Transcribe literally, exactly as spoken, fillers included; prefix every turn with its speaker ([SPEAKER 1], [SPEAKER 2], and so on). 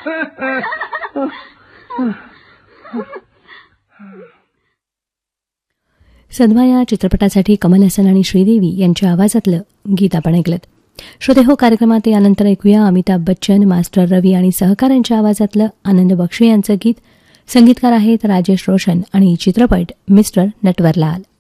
[SPEAKER 1] सदमा या चित्रपटासाठी कमल हसन आणि श्रीदेवी यांच्या आवाजातलं गीत आपण ऐकलं. श्रोते हो, कार्यक्रमात यानंतर ऐकूया अमिताभ बच्चन, मास्टर रवी आणि सहकाऱ्यांच्या आवाजातलं आनंद बक्षी यांचं गीत. संगीतकार आहेत राजेश रोशन आणि चित्रपट मिस्टर नटवरलाल.